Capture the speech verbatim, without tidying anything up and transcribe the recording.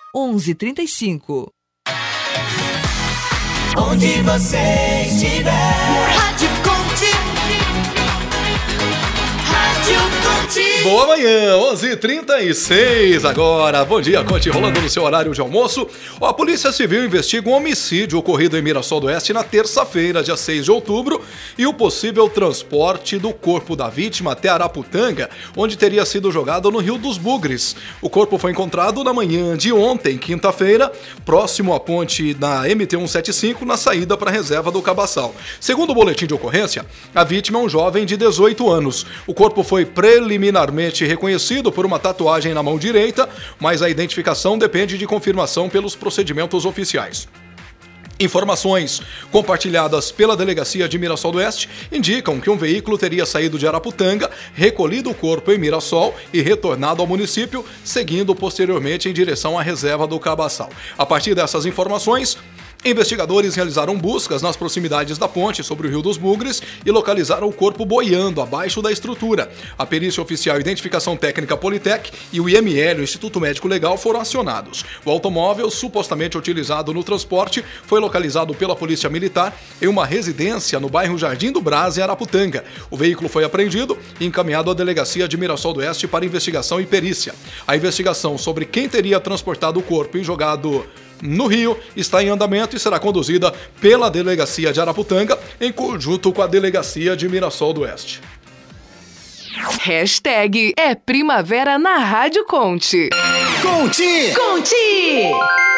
onze trinta e cinco. Onde você estiver, Rádio Conte. Rádio Conte. Boa manhã, onze e trinta e seis agora. Bom dia, Conte, rolando no seu horário de almoço. Ó, a Polícia Civil investiga um homicídio ocorrido em Mirassol do Oeste na terça-feira, dia seis de outubro, e o possível transporte do corpo da vítima até Araputanga, onde teria sido jogado no Rio dos Bugres. O corpo foi encontrado na manhã de ontem, quinta-feira, próximo à ponte na M T cento e setenta e cinco, na saída para a reserva do Cabaçal. Segundo o boletim de ocorrência, a vítima é um jovem de dezoito anos. O corpo foi preliminarmente reconhecido por uma tatuagem na mão direita, mas a identificação depende de confirmação pelos procedimentos oficiais. Informações compartilhadas pela Delegacia de Mirassol do Oeste indicam que um veículo teria saído de Araputanga, recolhido o corpo em Mirassol e retornado ao município, seguindo posteriormente em direção à reserva do Cabaçal. A partir dessas informações, investigadores realizaram buscas nas proximidades da ponte sobre o Rio dos Bugres e localizaram o corpo boiando abaixo da estrutura. A perícia oficial Identificação Técnica Politec e o I M L, o Instituto Médico Legal, foram acionados. O automóvel, supostamente utilizado no transporte, foi localizado pela Polícia Militar em uma residência no bairro Jardim do Brás, em Araputanga. O veículo foi apreendido e encaminhado à Delegacia de Mirassol do Oeste para investigação e perícia. A investigação sobre quem teria transportado o corpo e jogado no Rio está em andamento e será conduzida pela Delegacia de Araputanga em conjunto com a Delegacia de Mirassol do Oeste. Hashtag é Primavera na Rádio Conte. Conte! Conte!